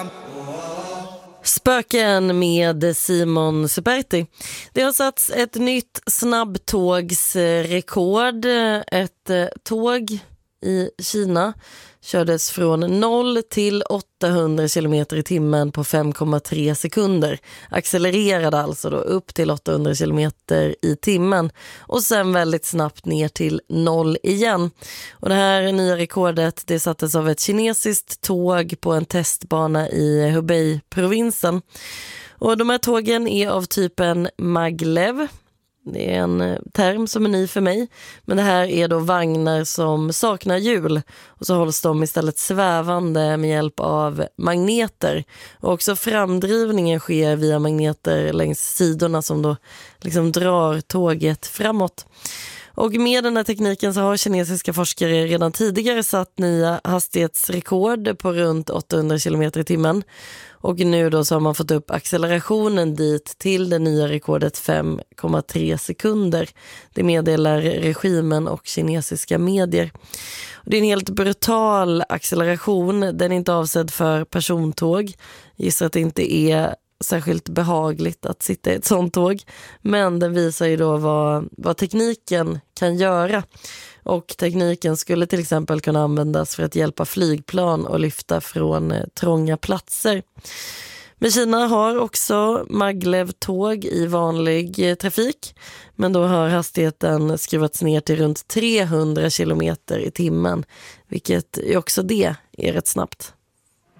Spöken med Simon Superti. Det har satts ett nytt snabbtågsrekord. Ett tåg i Kina kördes från 0 till 800 km i timmen på 5,3 sekunder. Accelererade alltså då upp till 800 km i timmen och sen väldigt snabbt ner till 0 igen. Och det här nya rekordet det sattes av ett kinesiskt tåg på en testbana i Hubei-provinsen. Och de här tågen är av typen maglev. Det är en term som är ny för mig. Men det här är då vagnar som saknar hjul. Och så hålls de istället svävande med hjälp av magneter. Och också framdrivningen sker via magneter längs sidorna som då liksom drar tåget framåt. Och med den här tekniken så har kinesiska forskare redan tidigare satt nya hastighetsrekord på runt 800 km i timmen. Och nu då så har man fått upp accelerationen dit till det nya rekordet 5,3 sekunder. Det meddelar regimen och kinesiska medier. Och det är en helt brutal acceleration. Den är inte avsedd för persontåg. Gissar att det inte är särskilt behagligt att sitta i ett sånt tåg. Men den visar ju då vad tekniken kan göra. Och tekniken skulle till exempel kunna användas för att hjälpa flygplan och lyfta från trånga platser. Men Kina har också maglev-tåg i vanlig trafik. Men då har hastigheten skruvats ner till runt 300 km i timmen. Vilket också det är rätt snabbt.